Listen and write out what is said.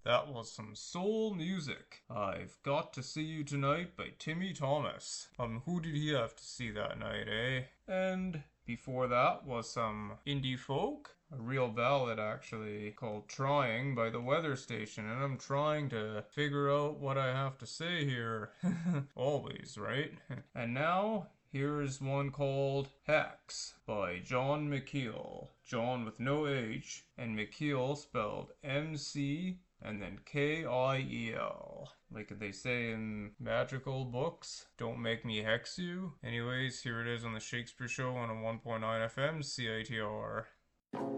That was some soul music. I've Got to See You Tonight by Timmy Thomas. Who did he have to see that night, eh? And before that was some indie folk, a real ballad actually, called Trying by the Weather Station, and I'm trying to figure out what I have to say here. Always, right? And now, here's one called Hex by John McKeel. John with no H, and McKeel spelled MC and then Kiel. Like they say in magical books, don't make me hex you. Anyways, here it is on the Shakespeare Show on a 1.9 FM CITR.